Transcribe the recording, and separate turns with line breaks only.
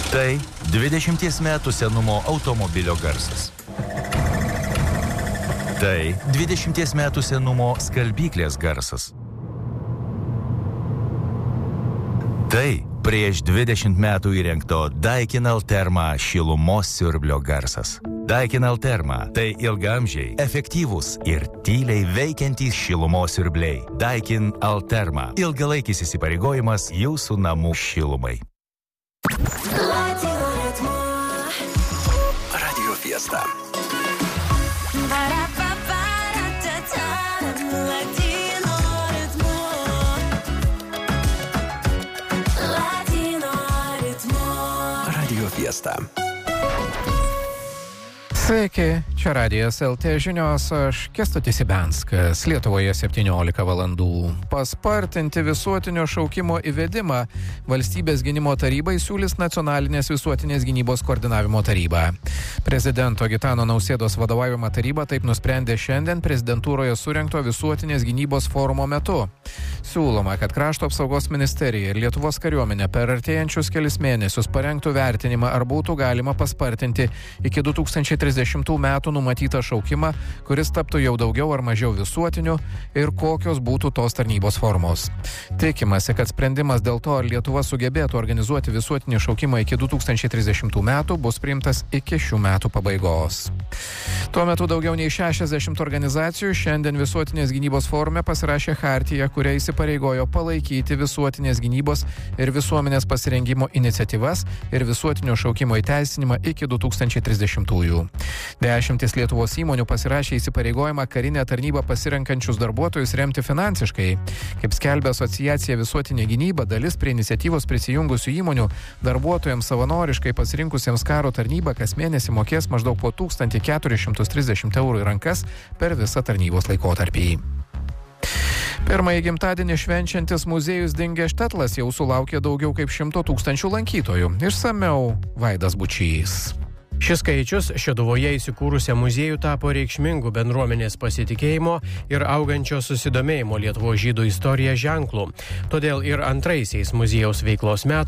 Tai 20 metų senumo automobilio garsas. Tai 20 metų senumo skalbyklės garsas. Tai prieš 20 metų įrengto Daikin Alterma šilumos siurblio garsas. Daikin Alterma – tai ilgaamžiai, efektyvūs ir tyliai veikiantys šilumos siurbliai. Daikin Alterma – ilgalaikis įsipareigojimas jūsų namų šilumai.
Radio Fiesta. Radio Fiesta.
Sveiki, čia Radijas LT žinios, aš Kęstutis Ibenskas, Lietuvoje 17 valandų. Paspartinti visuotinio šaukimo įvedimą Valstybės gynimo tarybai siūlys Nacionalinės visuotinės gynybos koordinavimo taryba. Prezidento Gitano Nausėdos vadovaujama taryba taip nusprendė šiandien prezidentūroje surengto visuotinės gynybos forumo metu. Siūloma, kad Krašto apsaugos ministerija ir Lietuvos kariuomenė per artėjančius kelis mėnesius parengtų vertinimą, ar būtų galima paspartinti iki 2030 metų numatytą šaukimą, kuris taptų jau daugiau ar mažiau visuotiniu, ir kokios būtų tos tarnybos formos. Tikimasi, kad sprendimas dėl to, ar Lietuva sugebėtų organizuoti visuotinį šaukimą iki 2030 metų, bus priimtas iki šių metų pabaigos. Tuo metu daugiau nei 60 organizacijų šiandien visuotinės gynybos forume pasirašė chartiją, kuria įsipareigojo palaikyti visuotinės gynybos ir visuomenės pasirengimo iniciatyvas ir visuotinio šaukimo įteisinimą iki 2030-ųjų. Dešimtis Lietuvos įmonių pasirašė įsipareigojimą karinę tarnybą pasirenkančius darbuotojus remti finansiškai. Kaip skelbia asociacija Visuotinė gynyba, dalis prie iniciatyvos prisijungusių įmonių darbuotojams savanoriškai pasirinkusiems karo tarnybą kas mėnesį mokės maždaug po 1430 eurų į rankas per visą tarnybos laikotarpį. Pirmąjį gimtadienį švenčiantis muziejus Dingė Štetlas jau sulaukė daugiau kaip 100 000 lankytojų. Išsamiau Vaidas Bučys.
Šis skaičius Šeduvoje įsikūrusiam muziejų tapo reikšmingų bendruomenės pasitikėjimo ir augančio susidomėjimo Lietuvos žydų istorija ženklų. Todėl ir antraisiais muziejaus veiklos metais